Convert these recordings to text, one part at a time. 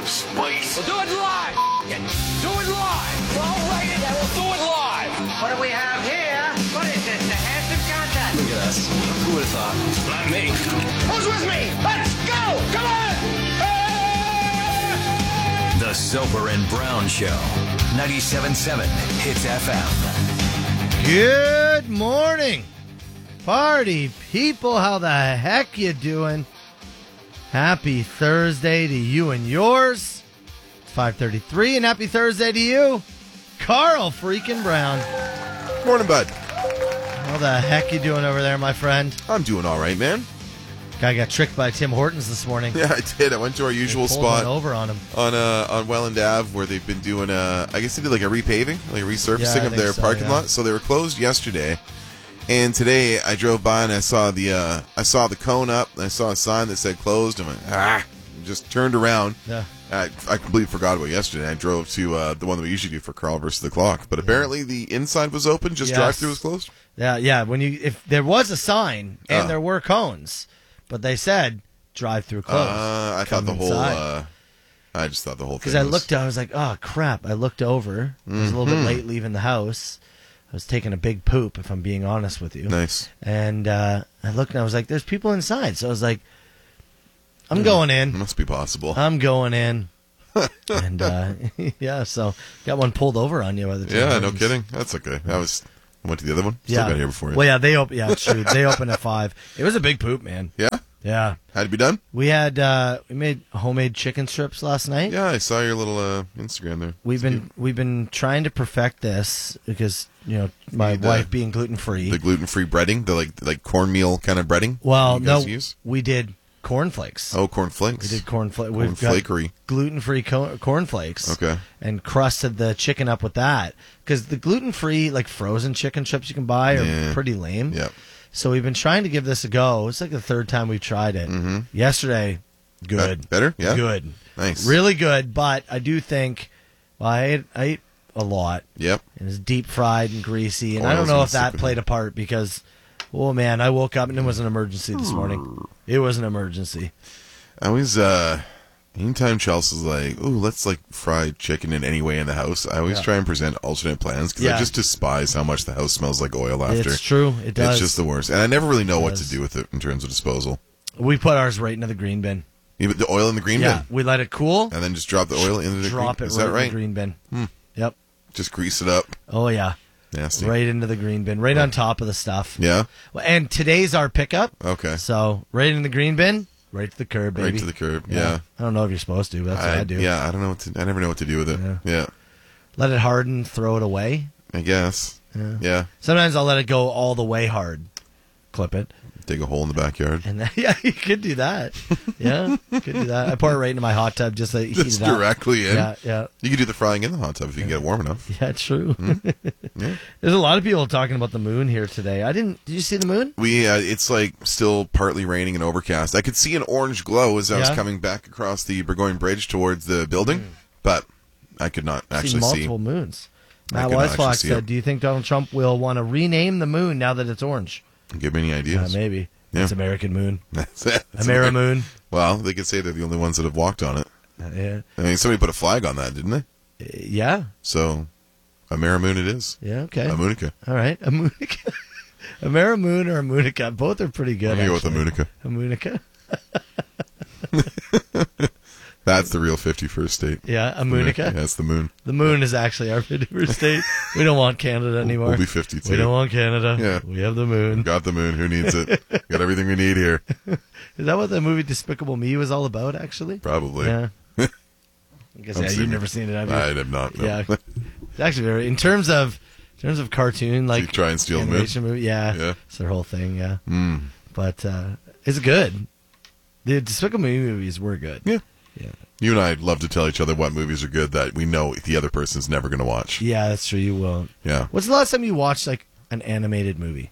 of spice. We'll do it live. Do it live. I'll write it and we'll do it live. What do we have here? What is this? The handsome contest. Look at us. Who would have thought? Not me. Who's with me? Let's go! Come on! The Soper and Brown Show. 97.7 Hits FM. Good morning, party people. How the heck you doing? Happy Thursday to you and yours. It's 5:33, and happy Thursday to you, Carl freaking Brown. Morning, bud. How the heck you doing over there, my friend? I'm doing all right, man. Guy got tricked by Tim Hortons this morning. Yeah, I did. I went to our usual Pulled spot one over on him. on Welland Ave where they've been doing I guess they did like a repaving, like a resurfacing Yeah, I of their think so, parking yeah. lot. So they were closed yesterday, and today I drove by and I saw the cone up. And I saw a sign that said closed. And I went, just turned around. Yeah. I completely forgot about yesterday. I drove to the one that we usually do for Carl versus the Clock, but apparently the inside was open. Just Yes. drive-through was closed. Yeah. If there was a sign and there were cones, but they said drive-through closed. I Come thought the whole. inside. I just thought the whole thing. Because I looked, I was like, oh, crap. I looked over. I was a little bit late leaving the house. I was taking a big poop, if I'm being honest with you. Nice. And I looked and I was like, there's people inside. So I was like, I'm going in. Must be possible. I'm going in. And, yeah, so got one pulled over on you by the time. Yeah, no kidding. That's okay. I went to the other one. Still got here before you. Well, yeah, yeah, it's true. They opened at 5. It was a big poop, man. Yeah? Yeah. Had to be done? We made homemade chicken strips last night. Yeah, I saw your little Instagram there. We've been trying to perfect this because my wife being gluten free. The gluten free breading, the like cornmeal kind of breading. Well, you guys no, use? we did cornflakes. Oh, cornflakes. We did cornflakes. Cornflakery. Gluten free cornflakes. Okay. And crusted the chicken up with that because the gluten free like frozen chicken strips you can buy are pretty lame. Yeah. So we've been trying to give this a go. It's like the third time we've tried it. Mm-hmm. Yesterday, good. Better? Yeah. Good. Nice. Really good, but I do think, I ate a lot. Yep. And it's deep fried and greasy, and I Oil's don't know gonna if that sip in played it. a part because, oh man, I woke up and it was an emergency this morning. It was an emergency. I always, anytime Chelsea's like, ooh, let's like fry chicken in any way in the house, I always try and present alternate plans because I just despise how much the house smells like oil after. It's true. It does. It's just the worst. And I never really know what to do with it in terms of disposal. We put ours right into the green bin. Even the oil in the green Yeah, bin? we let it cool. And then just drop the oil into the Drop green it Is right that in right? the green bin. Yep. Just grease it up. Oh, yeah. Nasty. Right into the green bin. Right on top of the stuff. Yeah? Well, and today's our pickup. Okay. So, right in the green bin, right to the curb, baby. Right to the curb, yeah. I don't know if you're supposed to, but that's what I do. Yeah, I don't know I never know what to do with it. Yeah. Let it harden, throw it away. I guess. Yeah. Sometimes I'll let it go all the way hard. Clip it. Dig a hole in the backyard. And then, yeah, you could do that. Yeah, could do that. I pour it right into my hot tub just to heat Just it up. directly in. Yeah. You could do the frying in the hot tub if you can get it warm enough. Yeah, it's true. Yeah. There's a lot of people talking about the moon here today. Did you see the moon? It's like still partly raining and overcast. I could see an orange glow as I was Yeah. coming back across the Burgoyne Bridge towards the building, but I could not actually see. multiple moons. I Matt could not actually Weisflock see said, it. do you think Donald Trump will want to rename the moon now that it's orange? Give me any ideas. Maybe. Yeah. It's American moon. That's it. That's Ameri Ameri- moon. Well, they could say they're the only ones that have walked on it. Yeah. I mean, somebody put a flag on that, didn't they? Yeah. So, Amerimoon it is. Yeah, okay. Amunica. All right. Amunica. Ameramoon or Amunica. Both are pretty good. I'm going to go actually. with Amunica. Amunica. That's the real 51st state. Yeah, Amunica. Yeah, that's the moon. The moon is actually our 51st state. We don't want Canada anymore. We'll be 52. We don't want Canada. Yeah. We have the moon. Got the moon. Who needs it? Got everything we need here. Is that what the movie Despicable Me was all about, actually? Probably. Yeah. I guess, I'm you've seeing never it. seen it, have you? I have not. No. Yeah. It's actually very, in terms of cartoon, like You try and steal the moon? animation movie, yeah. Yeah. It's their whole thing, yeah. Mm. But it's good. The Despicable Me movies were good. Yeah. Yeah. You and I love to tell each other what movies are good that we know the other person's never going to watch. Yeah, that's true. You won't. Yeah. What's the last time you watched like an animated movie?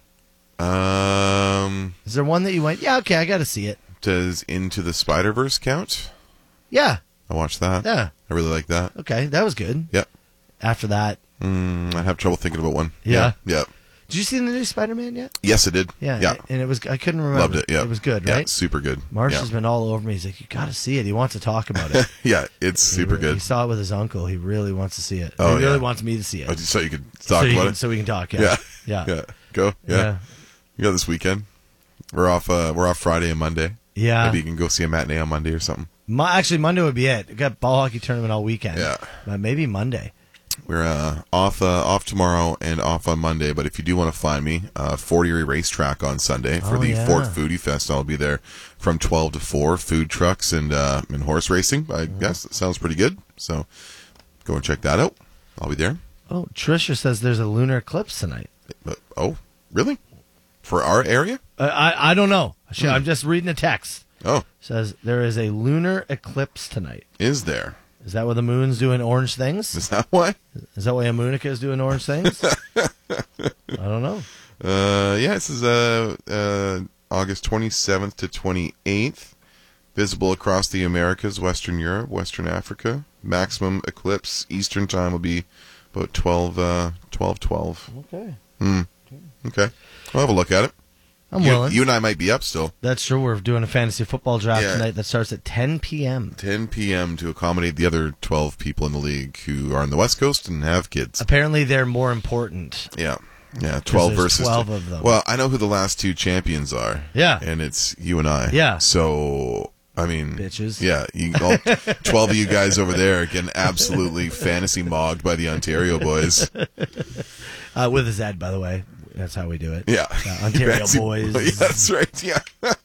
Is there one that you went, yeah, okay, I got to see it? Does Into the Spider-Verse count? Yeah. I watched that. Yeah. I really like that. Okay, that was good. Yep. After that, I have trouble thinking about one. Yeah. Yep. Did you see the new Spider-Man yet? Yes, I did. Yeah. And it was, I couldn't remember. Loved it. Yeah. It was good, Yeah, right? super good. Marsh yeah. has been all over me. He's like, you got to see it. He wants to talk about it. Yeah, it's super good. He saw it with his uncle. He really wants to see it. Oh, he really yeah. wants me to see it. Oh, so you could talk about it? So we can talk, yeah. Yeah. Go. Yeah. You go this weekend. We're off Friday and Monday. Yeah. Maybe you can go see a matinee on Monday or something. Actually, Monday would be it. We got ball hockey tournament all weekend. Yeah. Maybe Monday. We're off tomorrow and off on Monday, but if you do want to find me, Fort Erie Racetrack on Sunday for the Fort Foodie Fest. I'll be there from 12 to 4, food trucks and horse racing. I guess that sounds pretty good, so go and check that out. I'll be there. Oh, Trisha says there's a lunar eclipse tonight. Oh, really? For our area? I don't know. I'm just reading a text. Oh. Says there is a lunar eclipse tonight. Is there? Is that why the moon's doing orange things? Is that why? Is that why Amunica is doing orange things? I don't know. Yeah, this is August 27th to 28th. Visible across the Americas, Western Europe, Western Africa. Maximum eclipse Eastern time will be about 12:12. Okay. Okay. I'll have a look at it. I'm willing. You and I might be up still. That's true. We're doing a fantasy football draft tonight that starts at 10 p.m. 10 p.m. to accommodate the other 12 people in the league who are on the West Coast and have kids. Apparently, they're more important. Yeah, 12 versus 12 of them. Well, I know who the last two champions are. Yeah. And it's you and I. Yeah. So, I mean... Bitches. Yeah. All 12 of you guys over there are getting absolutely fantasy mogged by the Ontario boys. With a Z, by the way. That's how we do it. Yeah. Ontario Fancy boys. Yeah, that's right. Yeah.